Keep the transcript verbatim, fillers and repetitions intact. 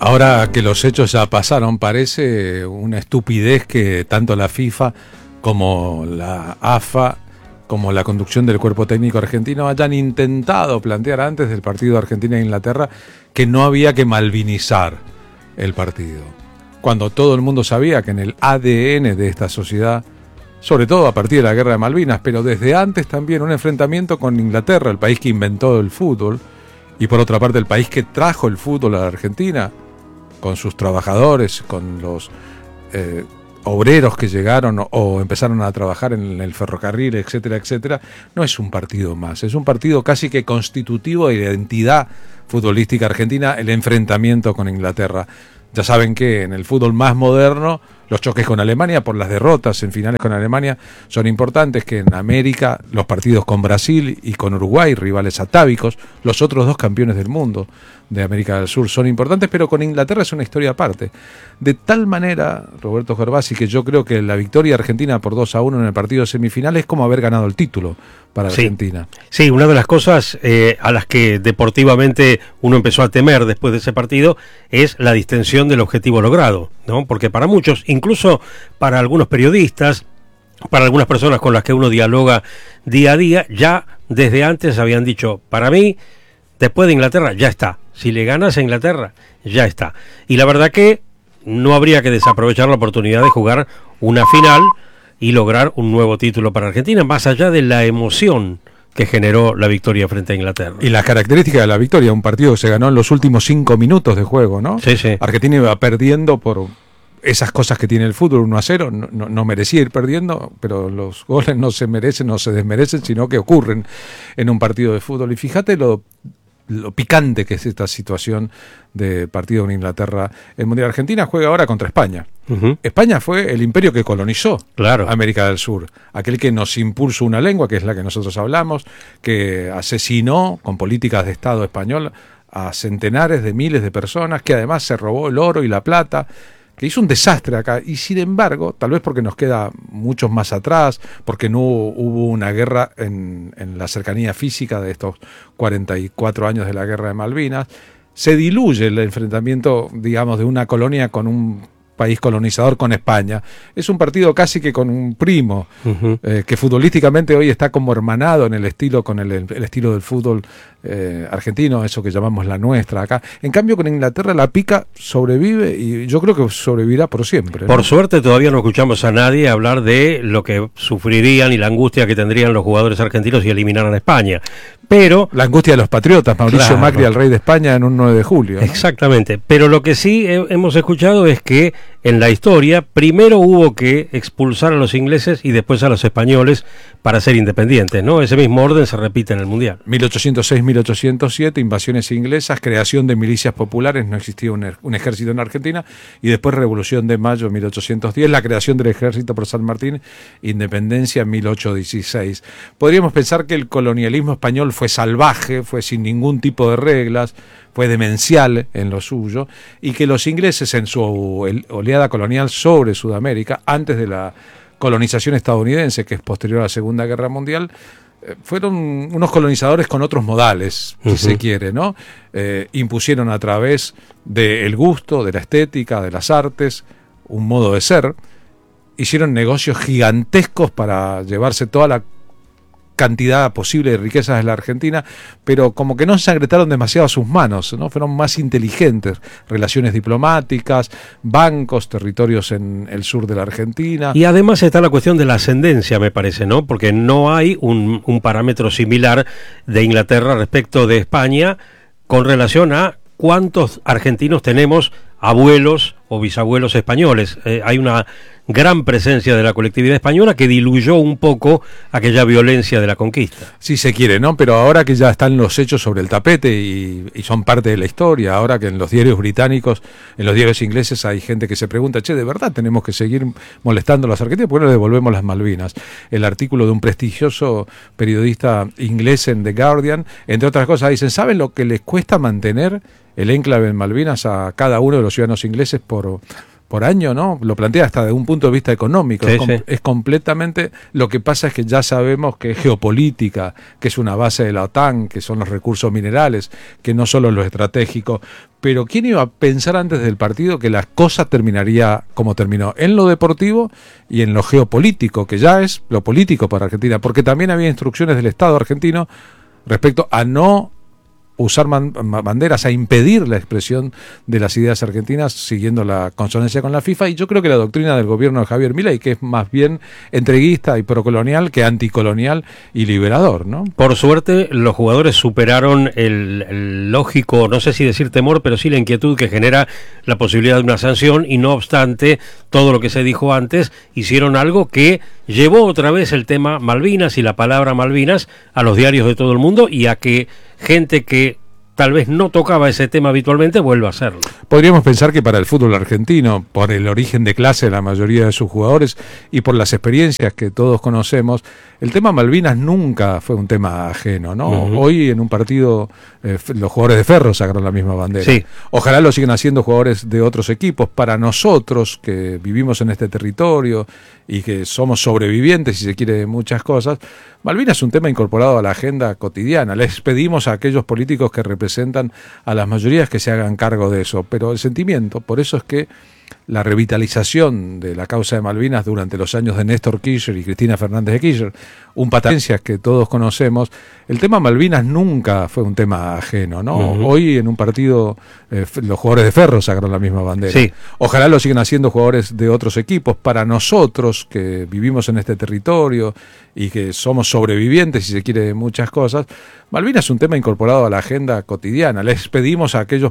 Ahora que los hechos ya pasaron, parece una estupidez que tanto la FIFA como la A F A, como la conducción del cuerpo técnico argentino, hayan intentado plantear antes del partido de Argentina e Inglaterra que no había que malvinizar el partido. Cuando todo el mundo sabía que en el A D N de esta sociedad, sobre todo a partir de la Guerra de Malvinas, pero desde antes también un enfrentamiento con Inglaterra, el país que inventó el fútbol, y por otra parte el país que trajo el fútbol a la Argentina, con sus trabajadores, con los eh, obreros que llegaron o, o empezaron a trabajar en el ferrocarril, etcétera, etcétera, no es un partido más, es un partido casi que constitutivo de la identidad futbolística argentina, el enfrentamiento con Inglaterra. Ya saben que en el fútbol más moderno, los choques con Alemania por las derrotas en finales con Alemania son importantes, que en América los partidos con Brasil y con Uruguay, rivales atávicos, los otros dos campeones del mundo de América del Sur son importantes, pero con Inglaterra es una historia aparte. De tal manera, Roberto Gervasi, que yo creo que la victoria argentina por dos a uno en el partido semifinal es como haber ganado el título para sí. Argentina. Sí, una de las cosas eh, a las que deportivamente uno empezó a temer después de ese partido es la distensión del objetivo logrado, ¿no? Porque para muchos, incluso para algunos periodistas, para algunas personas con las que uno dialoga día a día, ya desde antes habían dicho, para mí, después de Inglaterra, ya está. Si le ganas a Inglaterra, ya está. Y la verdad que no habría que desaprovechar la oportunidad de jugar una final y lograr un nuevo título para Argentina, más allá de la emoción que generó la victoria frente a Inglaterra. Y las características de la victoria, un partido que se ganó en los últimos cinco minutos de juego, ¿no? Sí, sí. Argentina iba perdiendo por esas cosas que tiene el fútbol, uno a cero, no, no, no merecía ir perdiendo, pero los goles no se merecen, no se desmerecen, sino que ocurren en un partido de fútbol. Y fíjate lo, lo picante que es esta situación de partido en Inglaterra. El Mundial Argentina juega ahora contra España. Uh-huh. España fue el imperio que colonizó claro. América del Sur, aquel que nos impuso una lengua, que es la que nosotros hablamos, que asesinó con políticas de Estado español a centenares de miles de personas, que además se robó el oro y la plata, que hizo un desastre acá, y sin embargo, tal vez porque nos queda muchos más atrás, porque no hubo una guerra en, en la cercanía física de estos cuarenta y cuatro años de la Guerra de Malvinas, se diluye el enfrentamiento, digamos, de una colonia con un país colonizador con España. Es un partido casi que con un primo, uh-huh. eh, que futbolísticamente hoy está como hermanado en el estilo, con el, el estilo del fútbol eh, argentino, eso que llamamos la nuestra acá. En cambio, con Inglaterra la pica sobrevive y yo creo que sobrevivirá por siempre, ¿no? Por suerte todavía no escuchamos a nadie hablar de lo que sufrirían y la angustia que tendrían los jugadores argentinos si eliminaran a España. Pero la angustia de los patriotas, Mauricio claro. Macri, al rey de España en un nueve de julio, ¿no? Exactamente, pero lo que sí he, hemos escuchado es que en la historia primero hubo que expulsar a los ingleses y después a los españoles para ser independientes, ¿no? Ese mismo orden se repite en el Mundial. mil ochocientos seis a mil ochocientos siete, invasiones inglesas, creación de milicias populares, no existía un, un ejército en Argentina, y después Revolución de Mayo mil ochocientos diez, la creación del ejército por San Martín, independencia en mil ochocientos dieciséis. Podríamos pensar que el colonialismo español fue salvaje, fue sin ningún tipo de reglas, fue demencial en lo suyo, y que los ingleses en su oleada colonial sobre Sudamérica, antes de la colonización estadounidense, que es posterior a la Segunda Guerra Mundial, eh, fueron unos colonizadores con otros modales, si uh-huh. se quiere, ¿no? Eh, impusieron a través del gusto, de la estética, de las artes, un modo de ser, hicieron negocios gigantescos para llevarse toda la cantidad posible de riquezas de la Argentina, pero como que no ensangrentaron demasiado sus manos, ¿no? Fueron más inteligentes, relaciones diplomáticas, bancos, territorios en el sur de la Argentina. Y además está la cuestión de la ascendencia, me parece, ¿no? Porque no hay un, un parámetro similar de Inglaterra respecto de España con relación a cuántos argentinos tenemos abuelos o bisabuelos españoles. Eh, hay una gran presencia de la colectividad española que diluyó un poco aquella violencia de la conquista. Si se quiere, ¿no? Pero ahora que ya están los hechos sobre el tapete y, y son parte de la historia, ahora que en los diarios británicos, en los diarios ingleses hay gente que se pregunta, che, ¿de verdad tenemos que seguir molestando a los argentinos? ¿Por qué no devolvemos las Malvinas? El artículo de un prestigioso periodista inglés en The Guardian, entre otras cosas, dicen, ¿saben lo que les cuesta mantener el enclave en Malvinas a cada uno de los ciudadanos ingleses por por año, ¿no? Lo plantea hasta desde un punto de vista económico. Sí, es, com sí. es completamente... Lo que pasa es que ya sabemos que es geopolítica, que es una base de la OTAN, que son los recursos minerales, que no solo lo estratégico. Pero ¿quién iba a pensar antes del partido que la cosa terminaría como terminó? En lo deportivo y en lo geopolítico, que ya es lo político para Argentina. Porque también había instrucciones del Estado argentino respecto a no usar man, banderas, a impedir la expresión de las ideas argentinas siguiendo la consonancia con la FIFA, y yo creo que la doctrina del gobierno de Javier Milei, que es más bien entreguista y procolonial que anticolonial y liberador, ¿no? Por suerte los jugadores superaron el, el lógico, no sé si decir temor, pero sí la inquietud que genera la posibilidad de una sanción, y no obstante todo lo que se dijo antes, hicieron algo que llevó otra vez el tema Malvinas y la palabra Malvinas a los diarios de todo el mundo, y a que gente que tal vez no tocaba ese tema habitualmente vuelva a hacerlo. Podríamos pensar que para el fútbol argentino, por el origen de clase de la mayoría de sus jugadores y por las experiencias que todos conocemos, el tema Malvinas nunca fue un tema ajeno, ¿no? Uh-huh. Hoy en un partido eh, los jugadores de Ferro sacaron la misma bandera. Sí. Ojalá lo sigan haciendo jugadores de otros equipos. Para nosotros que vivimos en este territorio y que somos sobrevivientes, si se quiere, de muchas cosas, Malvinas es un tema incorporado a la agenda cotidiana. Les pedimos a aquellos políticos que representan a las mayorías que se hagan cargo de eso, pero el sentimiento, por eso es que la revitalización de la causa de Malvinas durante los años de Néstor Kirchner y Cristina Fernández de Kirchner, un patancias que todos conocemos, el tema Malvinas nunca fue un tema ajeno, ¿no? Uh-huh. Hoy en un partido eh, los jugadores de Ferro sacaron la misma bandera. Sí. Ojalá lo sigan haciendo jugadores de otros equipos. Para nosotros que vivimos en este territorio y que somos sobrevivientes, si se quiere, de muchas cosas, Malvinas es un tema incorporado a la agenda cotidiana. Les pedimos a aquellos